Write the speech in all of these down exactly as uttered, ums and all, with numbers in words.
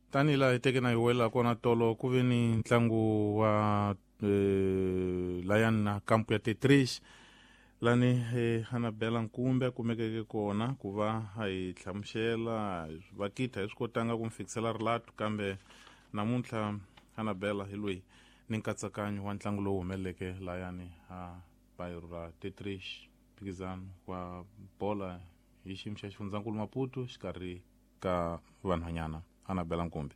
tani la hi teke na hi wela kona tolo ku ve ni ntlangu wa eh, layan na kampu ya Tetris lani eh, Annabella Nkumbe kumekeke kona ku va hi hlamuxela vakita hi swi kotanga ku mi fikisela rilatu kambe namuntlha Annabella hi loyi ni nkatsakanyo wa ntlangu lowu humeleleke layani ha bayiro ra Tetris phikizano wa bola hi xiyimo xa xifundzankulu Maputo xikarhi ka vanhwanyana Annabella Nkumbe.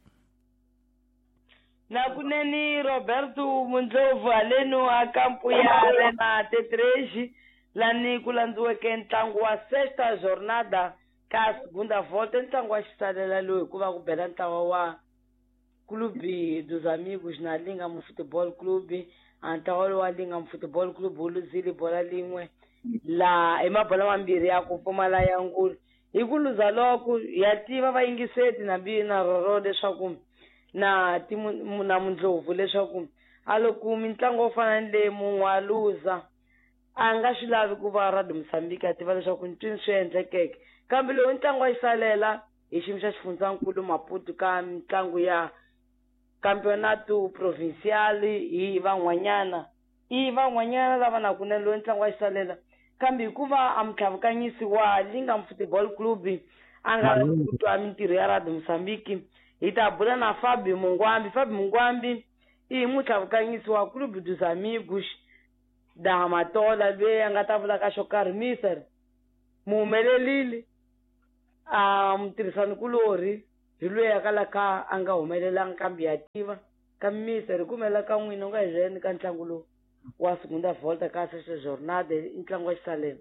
Na kuneni Roberto Mundlovu aleno a kampu ya Arena Tetris lani ku landziweke ntlangu wa sexta jornada ka segunda volta ntlangu wa xisalela loyi hikuva ku bela ntlawa wa Clube dos Amigos na Lingam Football Club antawolo wa Lingam Football Club uluzile bola lin'we la emabola mambirhi ya ku pfumala ya ngulu hi ku luza loko ya tiva vayingiseti na bi na roro leswaku na timu na Mundlovu leswaku a loko mitlangu yo fana ni le mun'we luza a nga swi lavi ku va Radio Mozambique a tiva leswaku ntwini swi endlekeke kambe lowu ntlangu wa xisalela hi xiyimo xa xifundzankulu Maputo ka mitlangu ya campeonato provincial hi van'wanyana i van'wanyana lava na kunene lowu ntlangu wa xisalela kambe hikuva a mutlhavukanyisi wa Lingam Football Club a nga kutwa mintirho ya Radio Mozambique hi ta bula na Fabio Mungwambi Fabio Mungwambi i mutlhavukanyisi wa Clube dos Amigos da Matola loyi a nga ta vula ka xo karhi mister muhumelelile a mutirhisani kulori hi loyi a kala ka a nga humelelangi kambe ya tiva ka mister hi kumela ka n'wina u nga hi ka ntlangu lowu wa segunda volta ka sexta jornada ntlangu wa xisalela.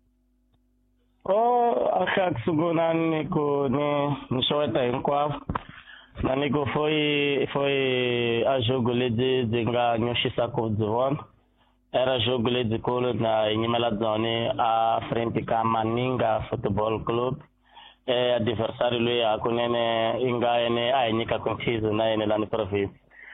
Oh, akha kusungula ni ku ni ni xeweta hinkwavo na ni ku foi foi a jogo lebyi byi nga nyoxisa ku byi vona era jogo lebyikulu na nyimela byone a frente ka Maninga Football Club e adversario loyi hakunene i nga yene a hi nyika confusion na yene lani province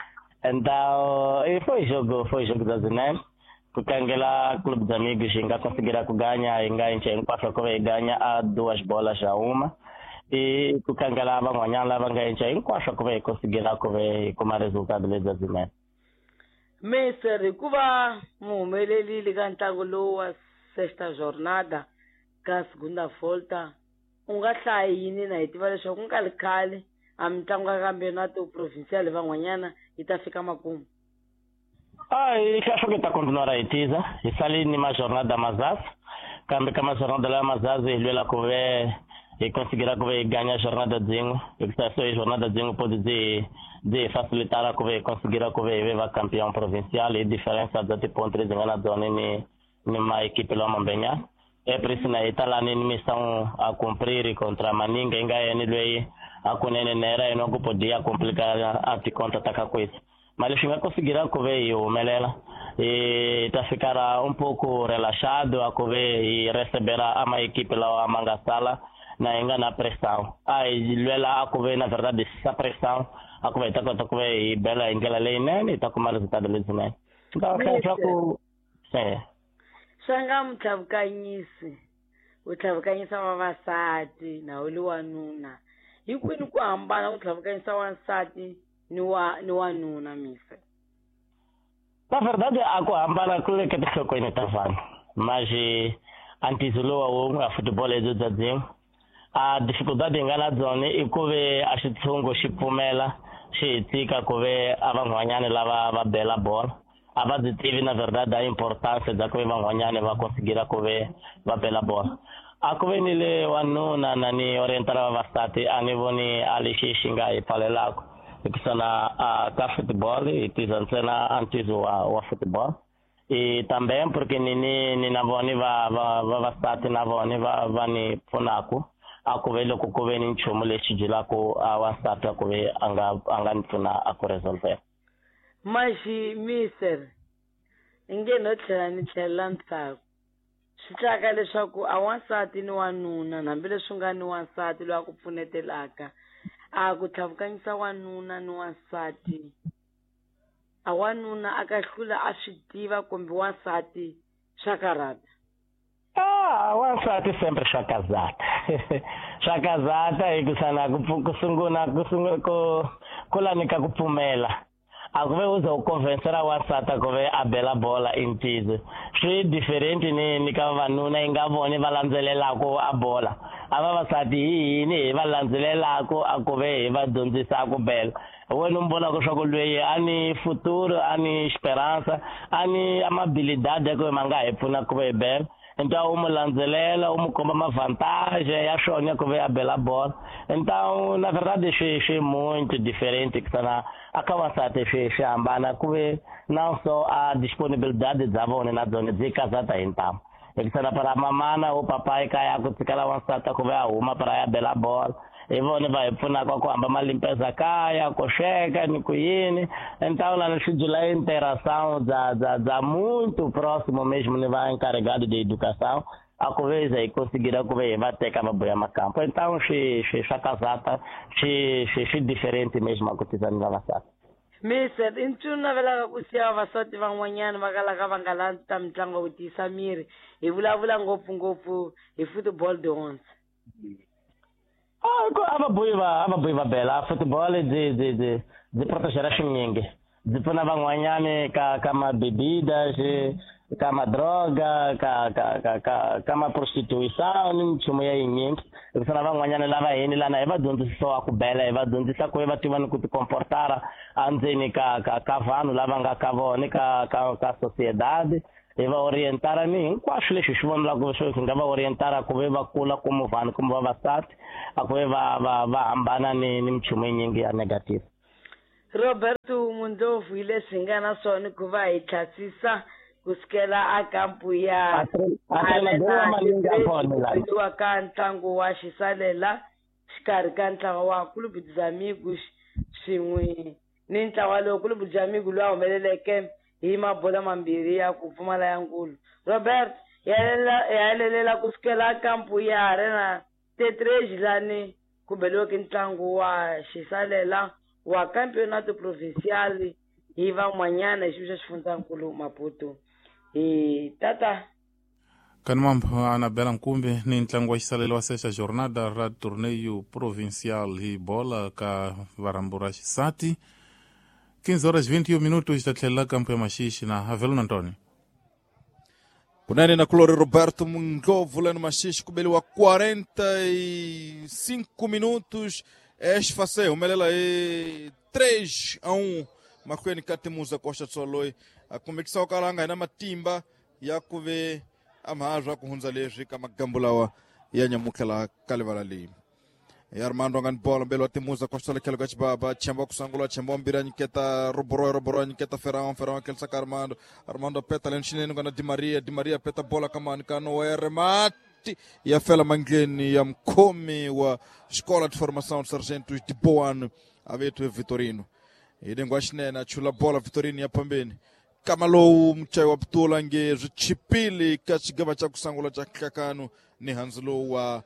então e foi jogo foi jogo da Zinem ku tlangela Clube dos Amigos hi nga conseguira ku ganha hi nga enche hinkwaswo ku va hi ganha a duas bolas a uma e ku tlangela van'wanyana lava nga enche hinkwaswo ku va hi conseguira ku va hi kuma resultado lebyi da Zinem. Mister hikuva muhumelelile ka ntlangu lowu wa sexta jornada ka segunda volta u nga hlayi yini na hi tiva leswaku ku nga khale a mitlangu ka campeonato provincial van'wanyana yi ta fika makumu. Ah, e acho que está continuando a itiza. E sali ni ma jornada mazaz. Kambe kama jornada la mazaz e lui la couver e conseguirá couver ganhar a jornada zinho. E que essa jornada zinho pode dizer de facilitar a couver conseguirá couver viva campeão provincial e diferença de ponto de ganhar zona ni ni uma equipe lá mambenha. É por isso na Itália ni missão a cumprir contra Maninga inga yani lui a kunene nera e não podia complicar a te contra-atacar com isso. Mas ele chega a conseguir a cover o Melela e tá ficar um pouco relaxado a cover e receber a uma equipe lá a Mangasala na engana pressão. Aí ele lá a cover na verdade essa pressão a cover tá com cover e bela engela lei né e tá com mais resultado ali né. Então acho que sim. Sanga muthavukanyisi uthavukanyisa vavasati na uli wanuna hi kwini ku hambana ku tlhavukanyisa wansati ni wa ni wanuna mise. Na verdade a ku hambana kule ke tshoko ine tafana mas antizulo wa a futebol ezo dzadzinho a dificuldade ngana zone i ku ve a xitshungu xi pfumela xi tika ku ve a van'wanyana lava va bela bola a va tivi na verdade a importância da ku ve van'wanyana va conseguira ku ve va bela bola a ku ve ni le wanuna na ni orientara vavasati a ni voni a lexi xi nga hi pfalelaka sana a ka futebol e tiza ntsena antizo wa wa futebol e também porque ni ni ni na voni va va vavasati na voni va va ni pfunaka a ku ve loko ku ve ni nchumu lexi jilaka a wasati a ku ve a nga a nga ni pfuna a ku resolver. Maxi mister inge no tlhela ni tlhela ntsako swi tlaka leswaku a wansati ni wanuna hambileswi nga ni wansati loyi a ku pfunetelaka a ku tlhavukanyisa wanuna ni wansati a wanuna a ka hlula a swi tiva kumbe wansati swa karata. Ah, wansati sempre swa casata swakazata ikusana kusunguna kusunguna ku kulanika kupfumela akuve uza ukonvensera wasata kuve abela bola intize swi different ni ni ka vanuna ingavone valandzelelako a bola ava vasati yini valandzelelako akuve vadyondzisa ku bela wena umbona ku swa ku lweyi ani futuro ani esperança ani amabilidade ku manga hi pfuna ku ve bela então uma landzelela uma komba uma vantagem a shona que veio a bela bola então na verdade é muito diferente que está na a Kawasaki é ambana que não só a disponibilidade de avô na zona de casa tá então ele está para a mamana o papai cai a cuticala uma sata que veio uma para a bela bola e vone vai puna kwa kwamba malimpesa kaya kosheka ni kuyini então lá no schedule a interação za za za muito próximo mesmo ne vai encarregado de educação a coisa e conseguirá que vai ter que ababoia macampo então se se chacazata se se se diferente mesmo a cotizana na sata mister intuna vela kusiya vasati van'wanyana vakalaga va nga lanta mitlangu wo tisa miri hi vulavula ngopfungopfu hi football de once. Ah, ababoy va ababoy va bela futebol de de de de proteger a xingue de puna van'wanyane ka kama bebidas kama droga ka ka ka kama prostituição ni mchumo ya yingi kusana van'wanyane lava hini lana eva dyondzisa ku bela eva dyondzisa ku eva tivana ku ti comportara andzeni ka ka ka vanhu lava nga ka vona ka ka ka sociedade eva orientara ni hinkwaswo leswi swi vonaka ku swi nga va orientara ku va kula como vanhu como vavasati a ku va va va hambana ni ni mchumo yingi ya negative. Roberto Mundlovu ile singana swona ku va hi tlhatsisa kusikela a kampu ya wa ka ntlangu wa xisalela xikarhi ka ntlangu wa Club Dzamigu swin'we ni ntlawa lowu Club Dzamigu lowu humeleleke hi mabola mambirhi ya ku pfumala ya nkulu. Robert ya lelela kusikela kampu ya Arena Tetreji lani ku beliweke ntlangu wa xisalela wa campeonato provincial hi van'wanyana hi xivisa xifundzankulu Maputo. E tata kanimambo Anabela Nkumbe ni ntlangu wa xisalelo wa sesha jornada ra torneio provincial hi bola ka varambura xisati quinze horas vinte e um minutos da tlhela campo ya Maxixe na Havelo Antônio kunani na Colore Roberto Mundlovu lá no Maxixe kubeliwa quarenta e cinco minutos esfase umelela e três a um makweni katimuza Costa Tsoloi a convicção kalanga na matimba ya kuve amahazwa kuhunza leswi ka magambulawa ya nyamukela kalivala leyi ya Armando ngan bola belo timuza Costa lekelo ka chibaba chamba kusangula chamba mbira nyiketa roboro roboro nyiketa ferão ferão kelsa Armando Armando peta lenchine ngana Di Maria Di Maria peta bola kama nikano were mati ya fela mangeni ya mkomi wa escola de formação de sargentos de Boano avetu Vitorino ide ngwashinena chula bola Vitorino ya pambeni kama lowu mchayi wa Ptula nge zwichipili ka chigava cha kusangula cha kakanu ni hanzulo wa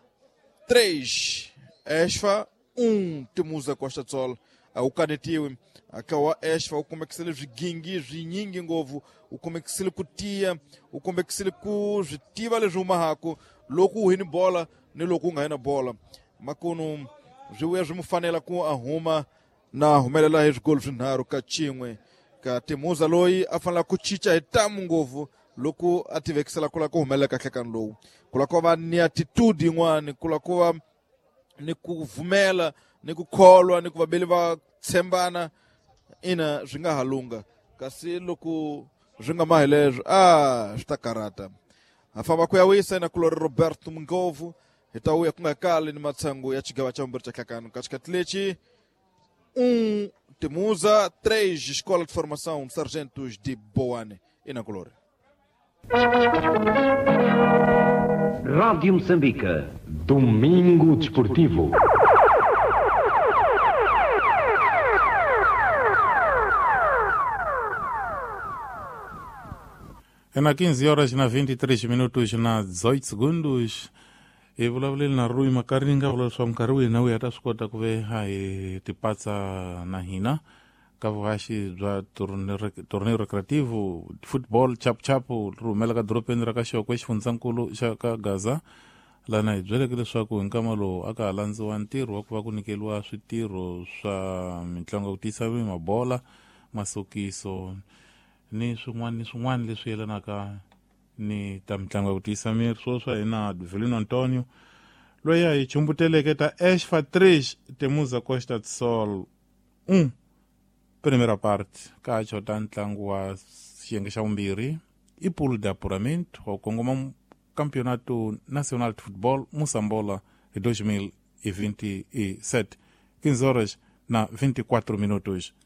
três Esfa um timuza Costa Tsol aukanetiwe akawa Esfa ukomekisele zvigingi zvinyingi ngovu ukomekisele kutia ukomekisele ku zvitiva lezuma hako loku uhini bola ni loku ngahina bola makunu zwiwe zvimufanela ku ahuma na humelela hezwi gol zwinharhu ka chimwe ka timuza loyi afanela ku chicha hitamu ngovu loku ativekisela kula ku humelela kahle kan lowu kula ku va ni attitude yin'wani kula ku va ni ku vumela ni ku kholwa ni ku vabeli va tshembana ina swi nga halunga kasi loko swi nga mahelezo a swi ta karata a famba ku ya wisa na Colore Roberto Mundlovu hi ta uya ku nga kali ni matsangu ya chigava cha vumbirhi cha kakanu ka xikatilechi um timuza três escola de formação sargentos de Boane ina Colore. Rádio Moçambique, Domingo Desportivo. É na quinze horas na vinte e três minutos na dezoito segundos e vulavuleli na Rui Makaringa vulavula mkarui na uya ta swi kota ku ve hai tipatsa na hina ka vuhaxi bya torneio recreativo football chap chap rhumela ka doropeni ra ka xoko exifundzankulu xa ka Gaza lana hi byeleke leswaku hi nkama lowu aka ha landziwa ntirho wa ku va ku nikeliwa switirho swa mitlangu ya ku tiyisa mabola, masokiso ni swin'wana ni swin'wana leswi yelanaka ni ta mitlangu ya ku tiyisa miri. Swo swa hina Duvelino Antonio loyi a hi chumbuteleke ta Ashfa Trish Temuza Costa Tsol um primera parte ka chota ntlangu wa xiyenge xa vumbirhi i pool de apuramento wa kongoma campeonato nacional de futebol Moçambola de dois mil e vinte e sete, quinze horas na vinte e quatro minutos.